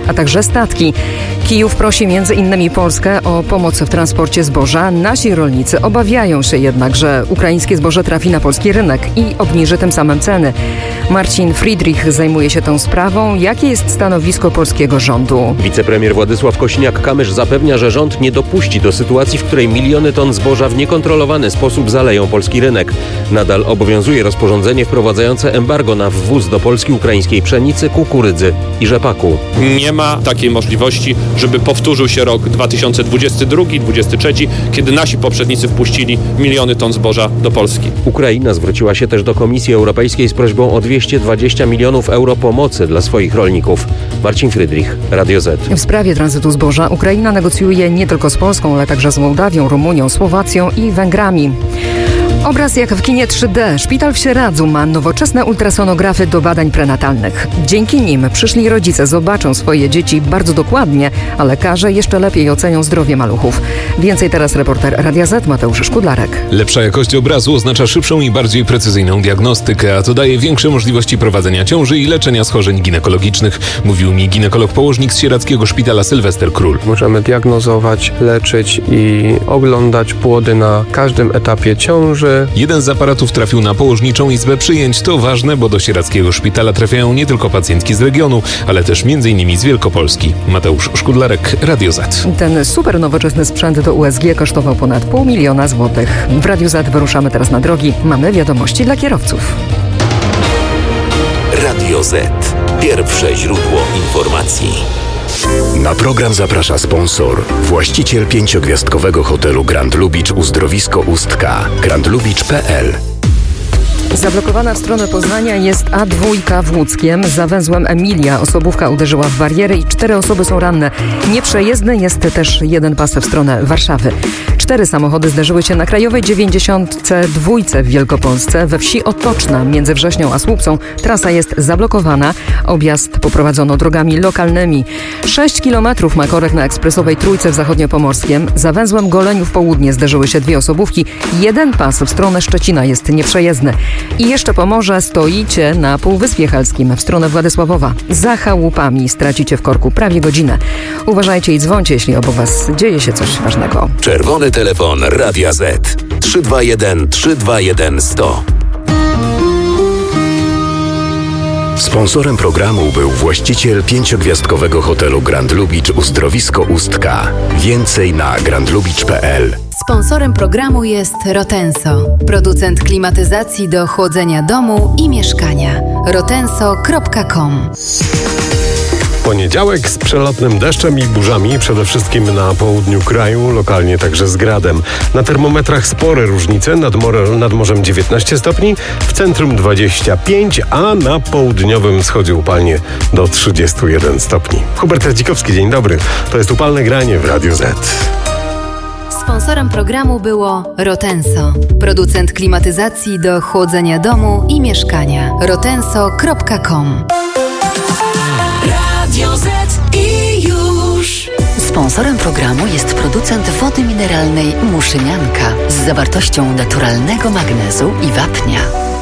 a także statki. Kijów prosi m.in. Polskę o pomoc w transporcie zboża. Nasi rolnicy obawiają się jednak, że ukraińskie zboże trafi na polski rynek i obniży tym samym ceny. Marcin Friedrich zajmuje się tą sprawą. Jakie jest stanowisko polskiego rządu? Wicepremier Władysław Kosiniak-Kamysz zapewnia, że rząd nie dopuści do sytuacji, w której miliony ton zboża w niekontrolowany sposób zaleją polski rynek. Nadal obowiązuje rozporządzenie wprowadzające embargo na wwóz do Polski ukraińskiej pszenicy, kukurydzy i rzepaku. Nie ma takiej możliwości, żeby powtórzył się rok 2022-2023, kiedy nasi poprzednicy wpuścili miliony ton zboża do Polski. Ukraina zwróciła się też do Komisji Europejskiej z prośbą o 220 milionów euro pomocy dla swoich rolników. Marcin Friedrich, Radio Z. W sprawie tranzytu zboża Ukraina negocjuje nie tylko z Polską, ale także z Mołdawią, Rumunią, Słowacją i Węgrami. Obraz jak w kinie 3D. Szpital w Sieradzu ma nowoczesne ultrasonografy do badań prenatalnych. Dzięki nim przyszli rodzice zobaczą swoje dzieci bardzo dokładnie, a lekarze jeszcze lepiej ocenią zdrowie maluchów. Więcej teraz reporter Radia Z Mateusz Szkudlarek. Lepsza jakość obrazu oznacza szybszą i bardziej precyzyjną diagnostykę, a to daje większe możliwości prowadzenia ciąży i leczenia schorzeń ginekologicznych, mówił mi ginekolog-położnik z Sieradzkiego Szpitala Sylwester Król. Możemy diagnozować, leczyć i oglądać płody na każdym etapie ciąży. Jeden z aparatów trafił na położniczą izbę przyjęć. To ważne, bo do Sieradzkiego Szpitala trafiają nie tylko pacjentki z regionu, ale też m.in. z Wielkopolski. Mateusz Szkudlarek, Radio Z. Ten super nowoczesny sprzęt do USG kosztował ponad 500 000 złotych. W Radiu Z wyruszamy teraz na drogi. Mamy wiadomości dla kierowców. Radio Z. Pierwsze źródło informacji. Na program zaprasza sponsor, właściciel 5-gwiazdkowego hotelu Grand Lubicz Uzdrowisko Ustka, grandlubicz.pl. Zablokowana w stronę Poznania jest A2 w Łódzkiem. Za węzłem Emilia osobówka uderzyła w barierę i 4 osoby są ranne. Nieprzejezdny jest też jeden pas w stronę Warszawy. 4 samochody zderzyły się na krajowej 92 w Wielkopolsce. We wsi Otoczna między Wrześnią a Słupcą trasa jest zablokowana. Objazd poprowadzono drogami lokalnymi. 6 kilometrów ma korek na ekspresowej Trójce w Zachodniopomorskiem. Za węzłem Goleniów Południe zderzyły się 2 osobówki. Jeden pas w stronę Szczecina jest nieprzejezdny. I jeszcze Pomorze, stoicie na Półwyspie Helskim w stronę Władysławowa. Za chałupami stracicie w korku prawie godzinę. Uważajcie i dzwońcie, jeśli obok was dzieje się coś ważnego. Czerwony telefon Radia Z 321 321 100. Sponsorem programu był właściciel 5-gwiazdkowego hotelu Grand Lubicz Uzdrowisko Ustka. Więcej na grandlubicz.pl. Sponsorem programu jest Rotenso, producent klimatyzacji do chłodzenia domu i mieszkania. rotenso.com. Poniedziałek z przelotnym deszczem i burzami, przede wszystkim na południu kraju, lokalnie także z gradem. Na termometrach spore różnice, nad morzem 19 stopni, w centrum 25, a na południowym wschodzie upalnie do 31 stopni. Hubert Radzikowski, dzień dobry. To jest upalne granie w Radiu Z. Sponsorem programu było Rotenso, producent klimatyzacji do chłodzenia domu i mieszkania. rotenso.com. Radio Z i już. Sponsorem programu jest producent wody mineralnej Muszynianka z zawartością naturalnego magnezu i wapnia.